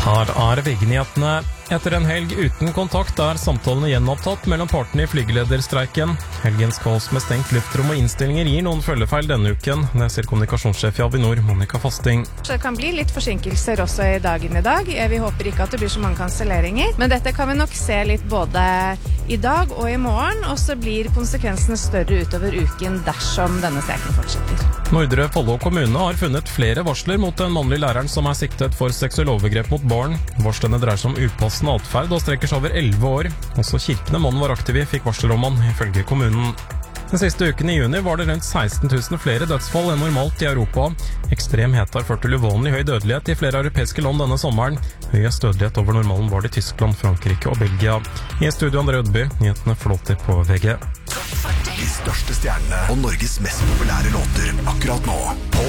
Her VG-nyhetene. Etter en helg uten kontakt samtalene gjenopptatt mellom partene i flygelederstreiken. Helgens kaos med stengt luftrom og innstillinger gir noen følgefeil denne uken. Det sier kommunikasjonssjef i Avinor, Monica Fasting. Så det kan bli litt forsinkelser også i dagen i dag. Vi håper ikke at det blir så mange kanselleringer, men dette kan vi nok se litt både i dag og i morgen, og så blir konsekvensene større utover uken dersom denne streiken fortsetter. Nordre Follo kommune har funnet flere varsler mot den mannlige læreren som siktet for seksuelle overgrep mot barn. Varslene dreier seg om upassende atferd og strekker seg over 11 år. Også kirkene mannen var aktiv i fikk varsler om han, ifølge kommunen. Den siste uken i juni var det rundt 16 000 flere dødsfall enn normalt i Europa. Ekstrem hete har ført til uvanlig høy dødelighet i flere europeiske land denne sommeren. Høyest dødelighet over normalen var det i Tyskland, Frankrike og Belgia. I studio André Ødby, nyhetene flåter på VG. De største stjernene og Norges mest populære låter akkurat nå på